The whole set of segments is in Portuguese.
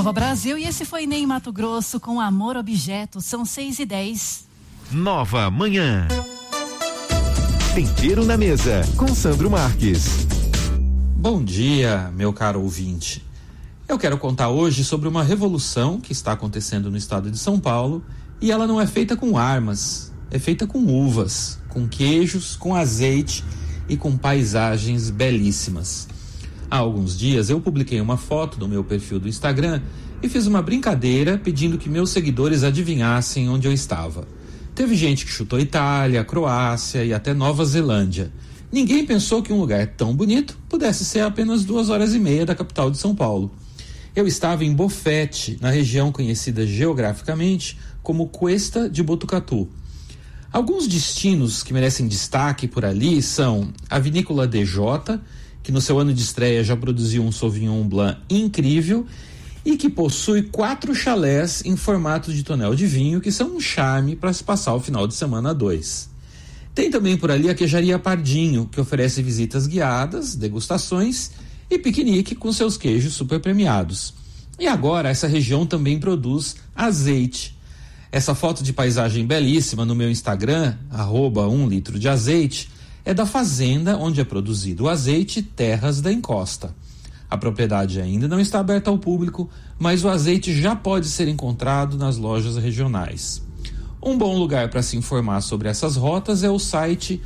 Nova Brasil, e esse foi Ney Mato Grosso com Amor Objeto. São 6:10. Nova Manhã. Tempero na mesa com Sandro Marques. Bom dia, meu caro ouvinte. Eu quero contar hoje sobre uma revolução que está acontecendo no estado de São Paulo, e ela não é feita com armas, é feita com uvas, com queijos, com azeite e com paisagens belíssimas. Há alguns dias eu publiquei uma foto no meu perfil do Instagram e fiz uma brincadeira pedindo que meus seguidores adivinhassem onde eu estava. Teve gente que chutou Itália, Croácia e até Nova Zelândia. Ninguém pensou que um lugar tão bonito pudesse ser a apenas 2h30 da capital de São Paulo. Eu estava em Bofete, na região conhecida geograficamente como Cuesta de Botucatu. Alguns destinos que merecem destaque por ali são a Vinícola DJ, que no seu ano de estreia já produziu um Sauvignon Blanc incrível e que possui 4 chalés em formato de tonel de vinho, que são um charme para se passar o final de semana a 2. Tem também por ali a Queijaria Pardinho, que oferece visitas guiadas, degustações e piquenique com seus queijos super premiados. E agora essa região também produz azeite. Essa foto de paisagem belíssima no meu Instagram, @1 litro de azeite, é da fazenda onde é produzido o azeite Terras da Encosta. A propriedade ainda não está aberta ao público, mas o azeite já pode ser encontrado nas lojas regionais. Um bom lugar para se informar sobre essas rotas é o site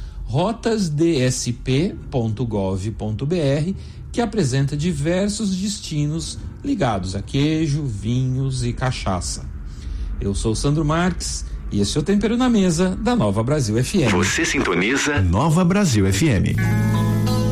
rotasdsp.gov.br, que apresenta diversos destinos ligados a queijo, vinhos e cachaça. Eu sou Sandro Marques e esse é o Tempero na Mesa da Nova Brasil FM. Você sintoniza Nova Brasil FM.